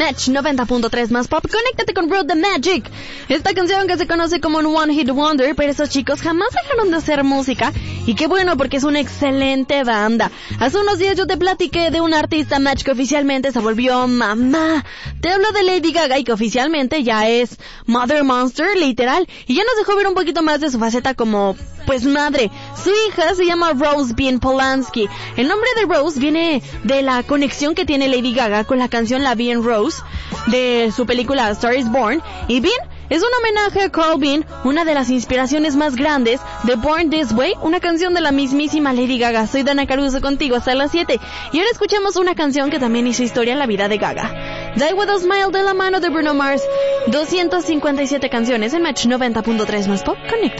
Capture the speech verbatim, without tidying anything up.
Match noventa punto tres más pop. Conéctate con Road the Magic. Esta canción que se conoce como un One Hit Wonder, pero esos chicos jamás dejaron de hacer música. Y qué bueno, porque es una excelente banda. Hace unos días yo te platiqué de un artista Match que oficialmente se volvió mamá. Te hablo de Lady Gaga y que oficialmente ya es Mother Monster, literal. Y ya nos dejó ver un poquito más de su faceta como, pues, madre. Su hija se llama Rose Bean Polanski. El nombre de Rose viene de la conexión que tiene Lady Gaga con la canción La Vie en Rose de su película A Star is Born. Y Bean es un homenaje a Carl Bean, una de las inspiraciones más grandes de Born This Way, una canción de la mismísima Lady Gaga. Soy Dana Caruso contigo hasta las siete. Y ahora escuchamos una canción que también hizo historia en la vida de Gaga. Die With a Smile de la mano de Bruno Mars. doscientas cincuenta y siete canciones en Match noventa punto tres más pop. Conecta.